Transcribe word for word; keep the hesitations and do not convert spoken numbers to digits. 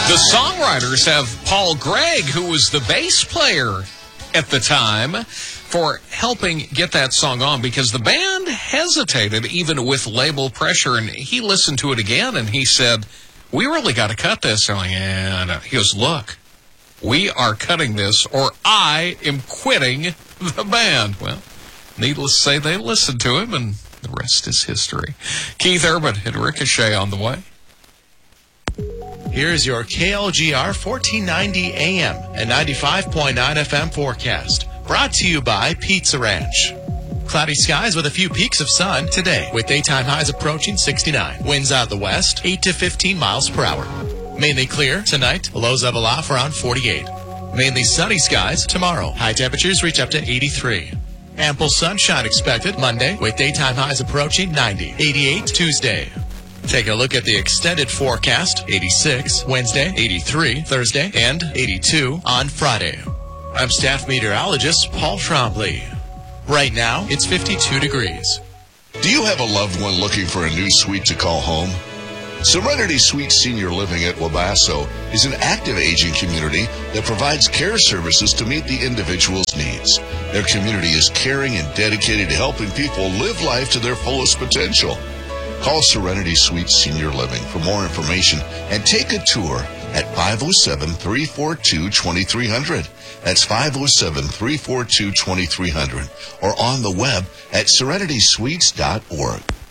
The songwriters have Paul Gregg, who was the bass player at the time, for helping get that song on, because the band hesitated even with label pressure, and he listened to it again and he said, we really got to cut this. I'm like, yeah, no. He goes, look, we are cutting this or I am quitting the band. Well, needless to say, they listened to him, and the rest is history. Keith Urban and Ricochet on the way. Here's your K L G R fourteen ninety A M and ninety-five point nine F M forecast. Brought to you by Pizza Ranch. Cloudy skies with a few peaks of sun today, with daytime highs approaching sixty-nine. Winds out of the west, eight to fifteen miles per hour. Mainly clear tonight, lows level off around forty-eight. Mainly sunny skies tomorrow. High temperatures reach up to eighty-three. Ample sunshine expected Monday, with daytime highs approaching ninety. eighty-eight Tuesday. Take a look at the extended forecast. eighty-six Wednesday, eighty-three Thursday, and eighty-two on Friday. I'm staff meteorologist Paul Trombley. Right now, it's fifty-two degrees. Do you have a loved one looking for a new suite to call home? Serenity Suites Senior Living at Wabasso is an active aging community that provides care services to meet the individual's needs. Their community is caring and dedicated to helping people live life to their fullest potential. Call Serenity Suites Senior Living for more information and take a tour at five oh seven, three four two, two three zero zero. That's five oh seven, three four two, two three zero zero. Or on the web at serenity suites dot org.